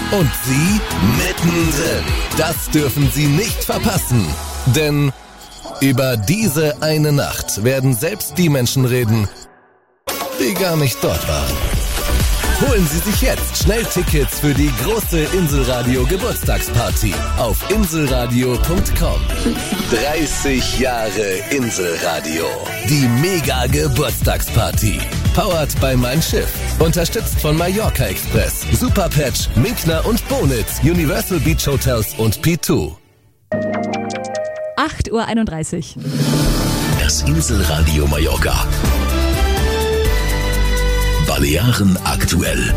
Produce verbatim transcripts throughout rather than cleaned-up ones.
Und Sie mittendrin. Das dürfen Sie nicht verpassen. Denn über diese eine Nacht werden selbst die Menschen reden, die gar nicht dort waren. Holen Sie sich jetzt schnell Tickets für die große Inselradio Geburtstagsparty auf inselradio punkt com. dreißig Jahre Inselradio. Die mega Geburtstagsparty. Powered by Mein Schiff. Unterstützt von Mallorca Express, Superpatch, Minkner und Bonitz, Universal Beach Hotels und P zwei. acht Uhr einunddreißig. Das Inselradio Mallorca. Balearen aktuell.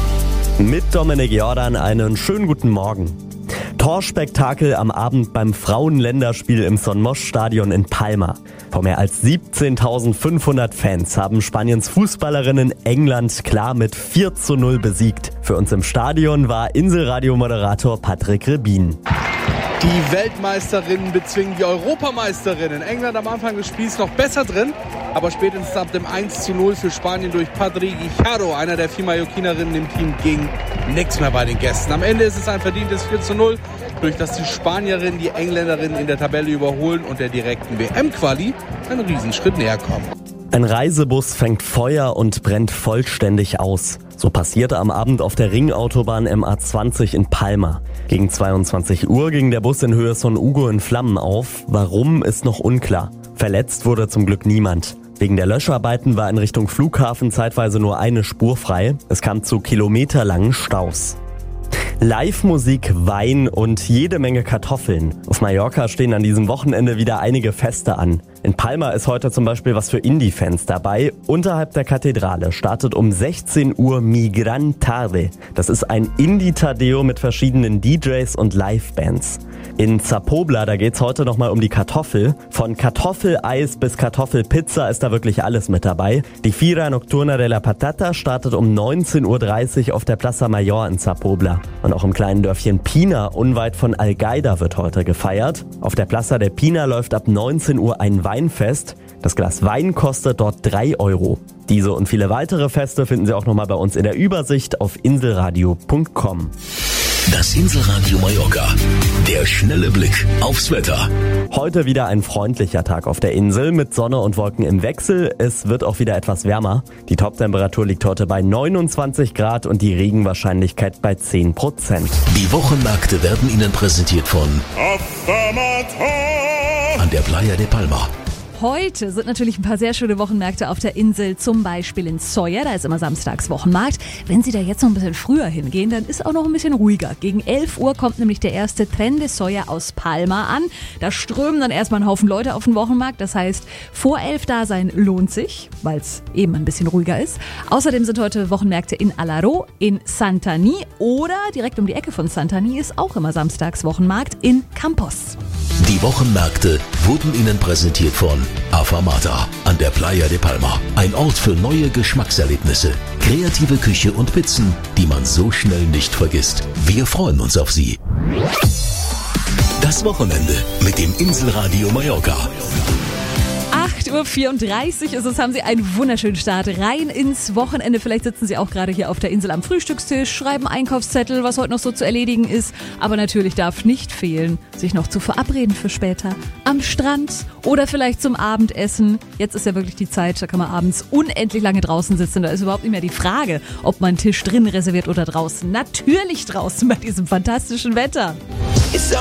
Mit Dominik Jordan einen schönen guten Morgen. Torspektakel am Abend beim Frauenländerspiel im Son Moix Stadion in Palma. Vor mehr als siebzehntausendfünfhundert Fans haben Spaniens Fußballerinnen England klar mit vier zu null besiegt. Für uns im Stadion war Inselradio-Moderator Patrick Rebin. Die Weltmeisterinnen bezwingen die Europameisterinnen. England am Anfang des Spiels noch besser drin, aber spätestens ab dem eins zu null für Spanien durch Padri Guijarro, einer der vier Mallorquinerinnen im Team, ging nichts mehr bei den Gästen. Am Ende ist es ein verdientes vier zu null, durch das die Spanierinnen die Engländerinnen in der Tabelle überholen und der direkten W M-Quali einen Riesenschritt näher kommen. Ein Reisebus fängt Feuer und brennt vollständig aus. So passierte am Abend auf der Ringautobahn M A zwanzig in Palma. Gegen zweiundzwanzig Uhr ging der Bus in Höhe Son Hugo in Flammen auf. Warum, ist noch unklar. Verletzt wurde zum Glück niemand. Wegen der Löscharbeiten war in Richtung Flughafen zeitweise nur eine Spur frei. Es kam zu kilometerlangen Staus. Live-Musik, Wein und jede Menge Kartoffeln. Auf Mallorca stehen an diesem Wochenende wieder einige Feste an. In Palma ist heute zum Beispiel was für Indie-Fans dabei. Unterhalb der Kathedrale startet um sechzehn Uhr Mi Gran Tarde. Das ist ein Indie-Tadeo mit verschiedenen D Js und Live-Bands. In Zapobla, da geht's heute nochmal um die Kartoffel. Von Kartoffeleis bis Kartoffelpizza ist da wirklich alles mit dabei. Die Fira Nocturna de la Patata startet um neunzehn Uhr dreißig auf der Plaza Mayor in Zapobla. Und auch im kleinen Dörfchen Pina, unweit von Algaida, wird heute gefeiert. Auf der Plaza de Pina läuft ab neunzehn Uhr ein Weinfest. Das Glas Wein kostet dort drei Euro. Diese und viele weitere Feste finden Sie auch nochmal bei uns in der Übersicht auf inselradio punkt com. Das Inselradio Mallorca. Der schnelle Blick aufs Wetter. Heute wieder ein freundlicher Tag auf der Insel mit Sonne und Wolken im Wechsel. Es wird auch wieder etwas wärmer. Die Toptemperatur liegt heute bei neunundzwanzig Grad und die Regenwahrscheinlichkeit bei zehn Prozent. Die Wochenmärkte werden Ihnen präsentiert von an der Playa de Palma. Heute sind natürlich ein paar sehr schöne Wochenmärkte auf der Insel, zum Beispiel in Sóller, da ist immer samstags Wochenmarkt. Wenn Sie da jetzt noch ein bisschen früher hingehen, dann ist auch noch ein bisschen ruhiger. Gegen elf Uhr kommt nämlich der erste Tren de Sóller aus Palma an. Da strömen dann erstmal ein Haufen Leute auf den Wochenmarkt. Das heißt, vor elf da sein lohnt sich, weil es eben ein bisschen ruhiger ist. Außerdem sind heute Wochenmärkte in Alaró, in Santany oder direkt um die Ecke von Santany ist auch immer samstags Wochenmarkt in Campos. Die Wochenmärkte wurden Ihnen präsentiert von Afamata an der Playa de Palma. Ein Ort für neue Geschmackserlebnisse, kreative Küche und Pizzen, die man so schnell nicht vergisst. Wir freuen uns auf Sie. Das Wochenende mit dem Inselradio Mallorca. acht Uhr vierunddreißig ist es, haben Sie einen wunderschönen Start rein ins Wochenende. Vielleicht sitzen Sie auch gerade hier auf der Insel am Frühstückstisch, schreiben Einkaufszettel, was heute noch so zu erledigen ist. Aber natürlich darf nicht fehlen, sich noch zu verabreden für später. Am Strand oder vielleicht zum Abendessen. Jetzt ist ja wirklich die Zeit, da kann man abends unendlich lange draußen sitzen. Da ist überhaupt nicht mehr die Frage, ob man einen Tisch drin reserviert oder draußen. Natürlich draußen bei diesem fantastischen Wetter.